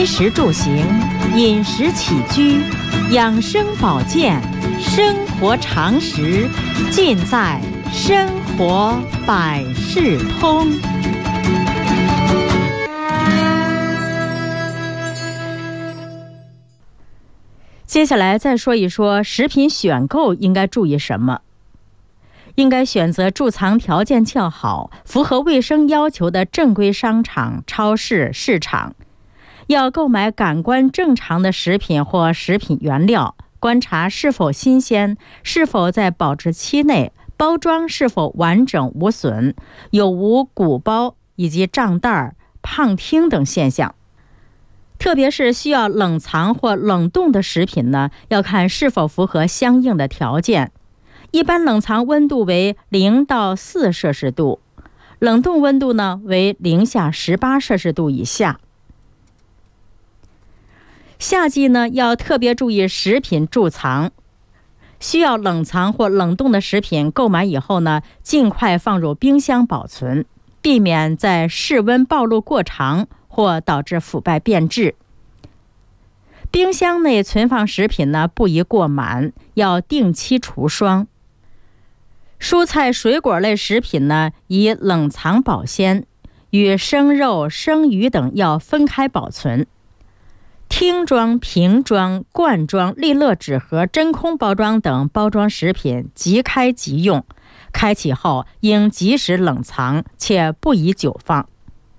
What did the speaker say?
衣食住行、饮食起居、养生保健、生活常识，尽在生活百事通。接下来再说一说食品选购应该注意什么。应该选择贮藏条件较好、符合卫生要求的正规商场、超市、市场。要购买感官正常的食品或食品原料，观察是否新鲜，是否在保质期内，包装是否完整无损，有无鼓包以及胀袋、胖听等现象。特别是需要冷藏或冷冻的食品呢，要看是否符合相应的条件。一般冷藏温度为0到4摄氏度，冷冻温度呢为0下18摄氏度以下。夏季呢要特别注意食品贮藏，需要冷藏或冷冻的食品购买以后呢，尽快放入冰箱保存，避免在室温暴露过长或导致腐败变质。冰箱内存放食品呢不宜过满，要定期除霜。蔬菜水果类食品呢宜冷藏保鲜，与生肉、生鱼等要分开保存。听装、瓶装、罐装、利乐纸盒、真空包装等包装食品即开即用，开启后应及时冷藏，且不宜久放。